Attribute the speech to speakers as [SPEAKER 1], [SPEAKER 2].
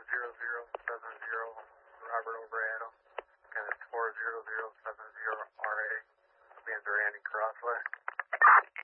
[SPEAKER 1] 40070 Robert Overado, and it's 40070 RA, Van Randy Crossway.